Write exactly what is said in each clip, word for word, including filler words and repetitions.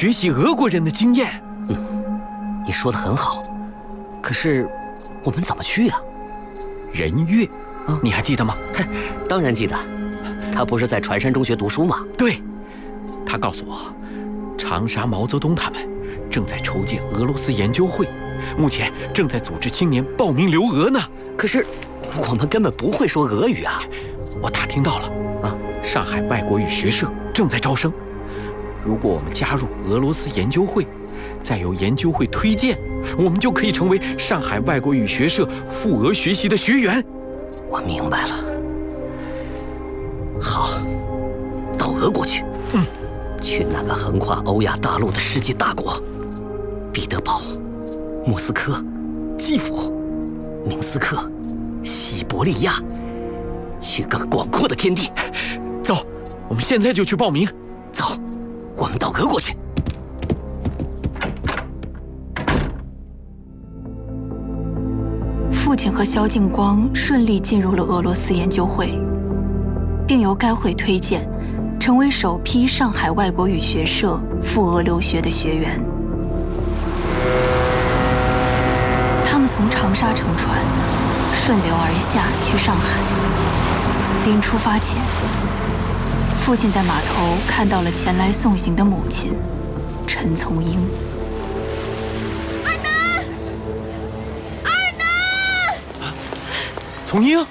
学习俄国人的经验。 嗯，你说的很好，可是我们怎么去啊？ 任岳， 啊， 你还记得吗？ 当然记得，他不是在传山中学读书吗？ 对，他告诉我，长沙毛泽东他们正在筹建俄罗斯研究会，目前正在组织青年报名留俄呢。 可是我们根本不会说俄语啊！ 我打听到了，啊，上海外国语学社正在招生。如果我们加入俄罗斯研究会，再由研究会推荐，我们就可以成为上海外国语学社赴俄学习的学员。 我明白了。好，到俄国去。 嗯， 去那个横跨欧亚大陆的世界大国，彼得堡、莫斯科、基辅、明斯克、西伯利亚，去更广阔的天地。 走，我们现在就去报名。 走，我们到俄国去。 父亲和萧劲光顺利进入了俄罗斯研究会，并由该会推荐，成为首批上海外国语学社赴俄留学的学员。他们从长沙乘船，顺流而下去上海。临出发前，父亲在码头看到了前来送行的母亲陈从英。 从英，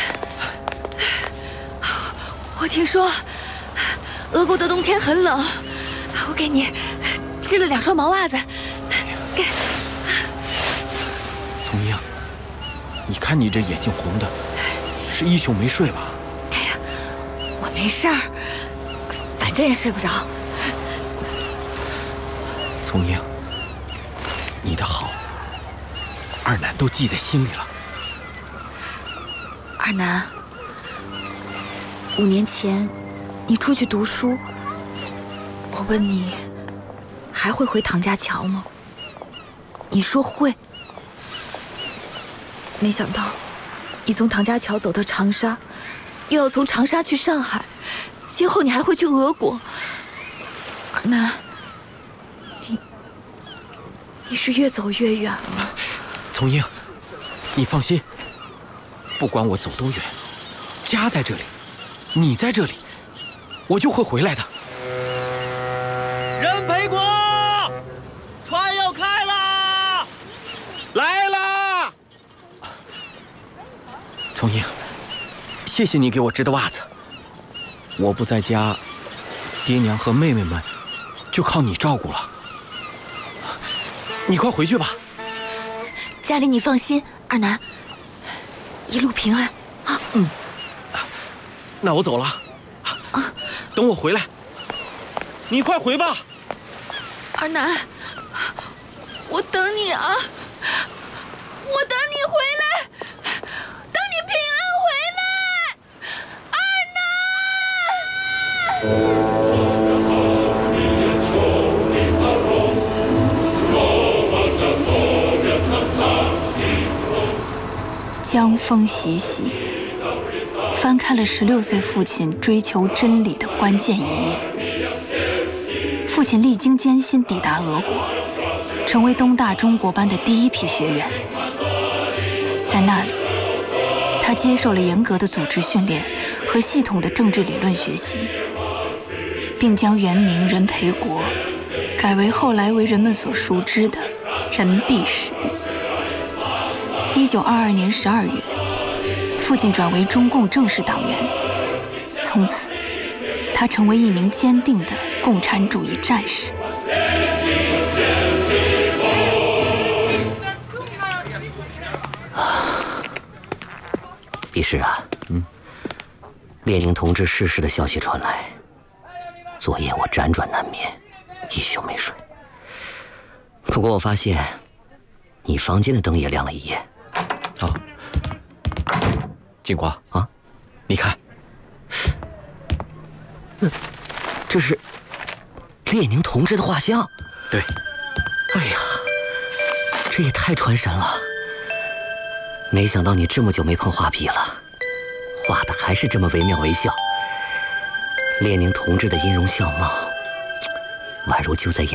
我听说俄国的冬天很冷，我给你织了两双毛袜子。给。 从英，你看你这眼睛红的，是一宿没睡吧？ 哎呀，我没事儿，反正也睡不着。 从英，你的好，二楠都记在心里了。 二楠，五年前你出去读书，我问你还会回唐家桥吗？你说会。没想到你从唐家桥走到长沙，又要从长沙去上海，今后你还会去俄国。二楠，你你是越走越远了。 从英，你放心，不管我走多远，家在这里，你在这里，我就会回来的。 任培国，船要开啦！来啦！ 从英，谢谢你给我织的袜子。我不在家，爹娘和妹妹们就靠你照顾了。你快回去吧。 家里你放心，二楠，一路平安啊。 嗯，那我走了。啊，等我回来。你快回吧。 二楠，我等你啊，我等你回来，等你平安回来，二楠。 江风习习，翻开了十六岁父亲追求真理的关键一页。父亲历经艰辛抵达俄国，成为东大中国班的第一批学员。在那里，他接受了严格的组织训练和系统的政治理论学习，并将原名任培国改为后来为人们所熟知的任弼时。一九二二年十二月，父亲转为中共正式党员，从此，他成为一名坚定的共产主义战士。 李师啊，嗯，列宁同志逝世的消息传来，昨夜我辗转难眠，一宿没睡。不过我发现，你房间的灯也亮了一夜。 啊，金光啊， 你看， 嗯，这是列宁同志的画像。 对。 哎呀，这也太传神了！没想到你这么久没碰画笔了，画的还是这么惟妙惟肖。列宁同志的音容笑貌，宛如就在眼